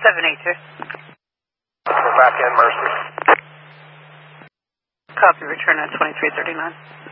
782. We're back in, Mercy. Copy, return at 2339.